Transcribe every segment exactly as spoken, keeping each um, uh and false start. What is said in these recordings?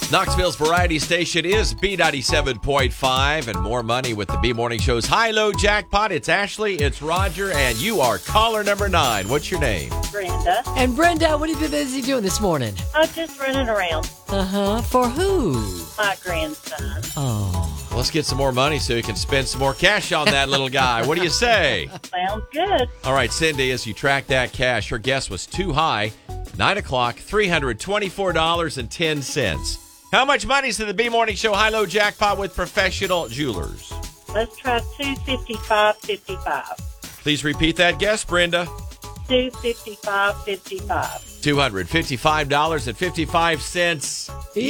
Knoxville's variety station is B ninety-seven point five, and more money with the B Morning Show's high-low jackpot. It's Ashley, it's Roger, and you are caller number nine. What's your name? Brenda. And Brenda, what have you been busy doing this morning? I'm just running around. Uh-huh. For who? My grandson. Oh. Let's get some more money so you can spend some more cash on that little guy. What do you say? Sounds good. All right, Cindy, as you track that cash, her guess was too high. nine o'clock, three hundred twenty-four dollars and ten cents. How much money's in the B Morning Show high-low jackpot with Professional Jewelers? Let's try two fifty-five fifty-five. Please repeat that guess, Brenda. two fifty-five fifty-five. two hundred fifty-five dollars and fifty-five cents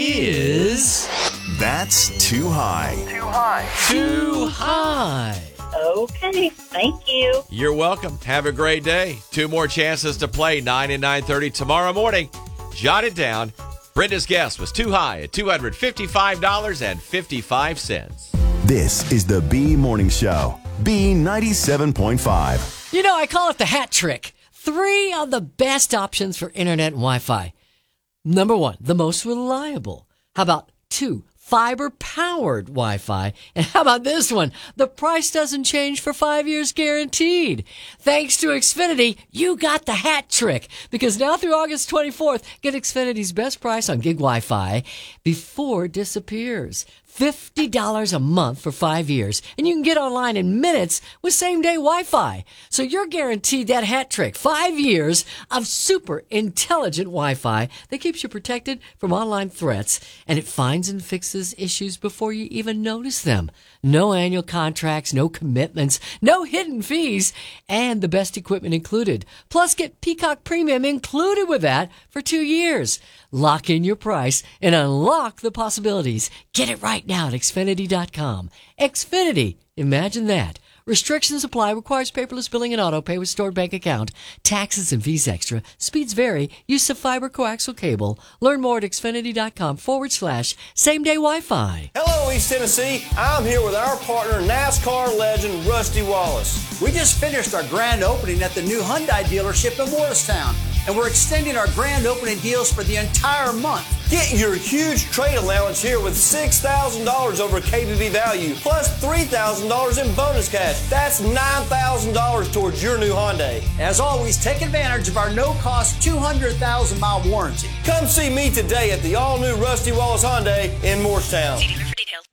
is... That's too high. Too high. Too high. Okay, thank you. You're welcome. Have a great day. Two more chances to play, nine and nine thirty tomorrow morning. Jot it down. Brenda's guess was too high at two hundred fifty-five dollars and fifty-five cents. This is the B Morning Show. B ninety-seven point five. You know, I call it the hat trick. Three of the best options for internet and Wi-Fi. Number one, the most reliable. How about two, fiber-powered Wi-Fi? And how about this one? The price doesn't change for five years guaranteed. Thanks to Xfinity, you got the hat trick. Because now through August twenty-fourth, get Xfinity's best price on gig Wi-Fi before it disappears. fifty dollars a month for five years. And you can get online in minutes with same-day Wi-Fi. So you're guaranteed that hat trick. Five years of super intelligent Wi-Fi that keeps you protected from online threats. And it finds and fixes issues before you even notice them. No annual contracts, no commitments, no hidden fees, and the best equipment included. Plus, get Peacock Premium included with that for two years. Lock in your price and unlock the possibilities. Get it right now at Xfinity dot com. Xfinity, imagine that. Restrictions apply. Requires paperless billing and auto pay with stored bank account. Taxes and fees extra. Speeds vary. Use of fiber coaxial cable. Learn more at Xfinity dot com forward slash same day Wi-Fi. Hello, East Tennessee. I'm here with our partner, NASCAR legend Rusty Wallace. We just finished our grand opening at the new Hyundai dealership in Morristown, and we're extending our grand opening deals for the entire month. Get your huge trade allowance here with six thousand dollars over K B V value, plus three thousand dollars in bonus cash. That's nine thousand dollars towards your new Hyundai. As always, take advantage of our no-cost two hundred thousand mile warranty. Come see me today at the all-new Rusty Wallace Hyundai in Morristown. See dealer for details.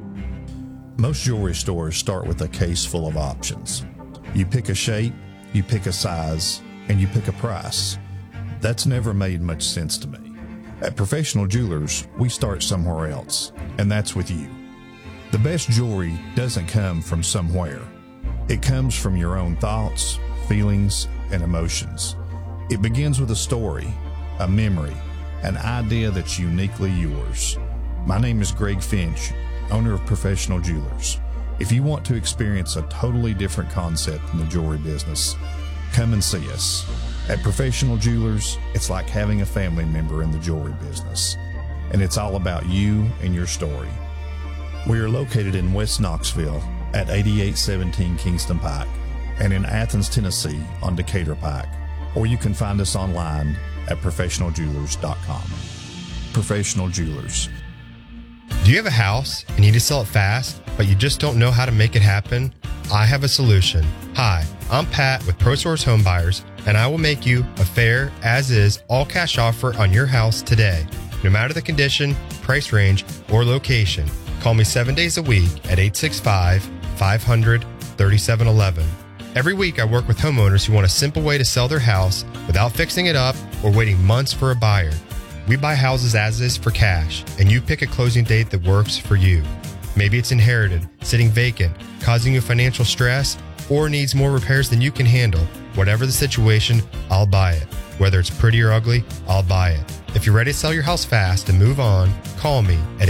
Most jewelry stores start with a case full of options. You pick a shape, you pick a size, and you pick a price. That's never made much sense to me. At Professional Jewelers, we start somewhere else, and that's with you. The best jewelry doesn't come from somewhere. It comes from your own thoughts, feelings, and emotions. It begins with a story, a memory, an idea that's uniquely yours. My name is Greg Finch, owner of Professional Jewelers. If you want to experience a totally different concept in the jewelry business, come and see us. At Professional Jewelers, it's like having a family member in the jewelry business, and it's all about you and your story. We are located in West Knoxville at eighty-eight seventeen Kingston Pike and in Athens, Tennessee on Decatur Pike, or you can find us online at professional jewelers dot com. Professional Jewelers. Do you have a house and need to sell it fast, but you just don't know how to make it happen? I have a solution. Hi, I'm Pat with ProSource Home Buyers, and I will make you a fair, as-is, all-cash offer on your house today, no matter the condition, price range, or location. Call me seven days a week at eight six five, five hundred, thirty-seven eleven. Every week I work with homeowners who want a simple way to sell their house without fixing it up or waiting months for a buyer. We buy houses as is for cash, and you pick a closing date that works for you. Maybe it's inherited, sitting vacant, causing you financial stress, or needs more repairs than you can handle. Whatever the situation, I'll buy it. Whether it's pretty or ugly, I'll buy it. If you're ready to sell your house fast and move on, call me at